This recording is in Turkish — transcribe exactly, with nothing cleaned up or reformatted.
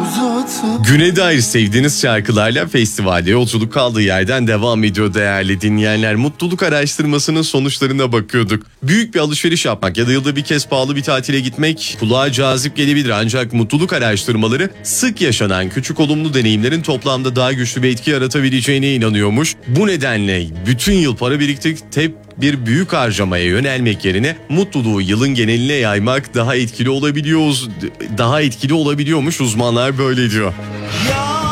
Güne dair sevdiğiniz şarkılarla festivalde yolculuk kaldığı yerden devam ediyor değerli dinleyenler. Mutluluk araştırmasının sonuçlarına bakıyorduk. Büyük bir alışveriş yapmak ya da yılda bir kez pahalı bir tatile gitmek kulağa cazip gelebilir. Ancak mutluluk araştırmaları sık yaşanan küçük olumlu deneyimlerin toplamda daha güçlü bir etki yaratabileceğine inanıyormuş. Bu nedenle bütün yıl para biriktirip hep bir büyük harcamaya yönelmek yerine mutluluğu yılın geneline yaymak daha etkili olabiliyoruz. Daha etkili olabiliyormuş, uzmanlar böyle diyor. Ya